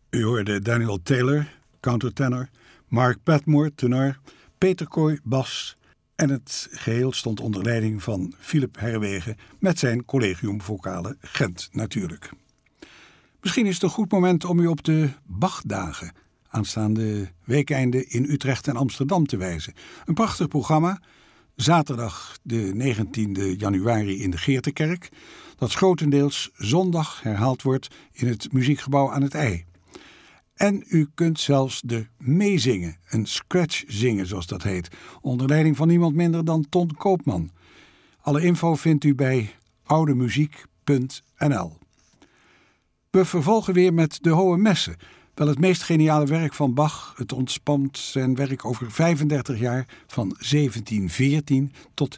U hoorde Daniel Taylor, countertenor, Mark Padmore, tenor, Peter Kooi, bas en het geheel stond onder leiding van Philip Herwegen met zijn Collegium Vocale Gent natuurlijk. Misschien is het een goed moment om u op de Bachdagen aanstaande weekeinde in Utrecht en Amsterdam te wijzen. Een prachtig programma, zaterdag de 19e januari in de Geertekerk, dat grotendeels zondag herhaald wordt in het muziekgebouw aan het IJ. En u kunt zelfs meezingen, een scratch zingen zoals dat heet, onder leiding van niemand minder dan Ton Koopman. Alle info vindt u bij oudemuziek.nl. We vervolgen weer met de Hohe Messe. Wel het meest geniale werk van Bach. Het ontspant zijn werk over 35 jaar van 1714 tot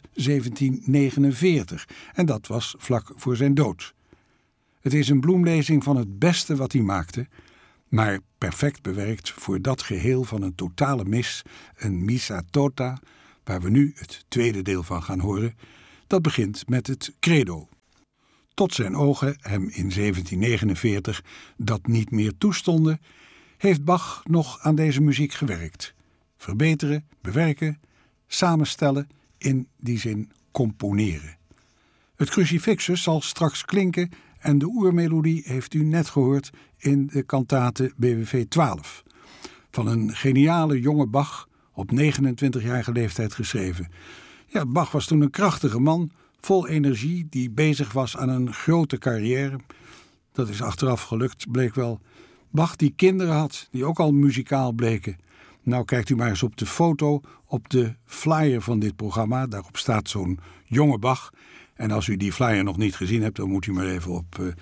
1749. En dat was vlak voor zijn dood. Het is een bloemlezing van het beste wat hij maakte, maar perfect bewerkt voor dat geheel van een totale mis, een missa tota, waar we nu het tweede deel van gaan horen. Dat begint met het credo. Tot zijn ogen hem in 1749 dat niet meer toestonden, heeft Bach nog aan deze muziek gewerkt. Verbeteren, bewerken, samenstellen, in die zin componeren. Het crucifixus zal straks klinken en de oermelodie heeft u net gehoord in de kantate BWV 12. Van een geniale jonge Bach, op 29-jarige leeftijd geschreven. Ja, Bach was toen een krachtige man, vol energie, die bezig was aan een grote carrière. Dat is achteraf gelukt, bleek wel. Bach die kinderen had, die ook al muzikaal bleken. Nou, kijkt u maar eens op de foto, op de flyer van dit programma. Daarop staat zo'n jonge Bach. En als u die flyer nog niet gezien hebt, dan moet u maar even op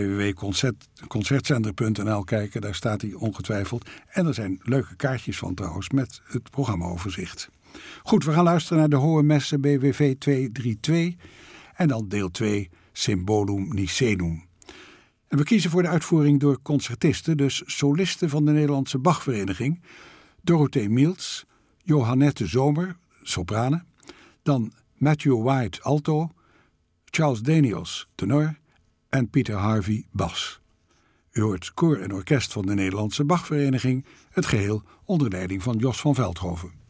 www.concertzender.nl kijken. Daar staat hij ongetwijfeld. En er zijn leuke kaartjes van trouwens met het programmaoverzicht. Goed, we gaan luisteren naar de Hohe Messe BWV 232 en dan deel 2 Symbolum Nicenum. En we kiezen voor de uitvoering door concertisten, dus solisten van de Nederlandse Bachvereniging. Dorothee Miels, Johannette Zomer, sopranen, dan Matthew White, alto, Charles Daniels, tenor en Peter Harvey, bas. U hoort koor en orkest van de Nederlandse Bachvereniging, het geheel onder leiding van Jos van Veldhoven.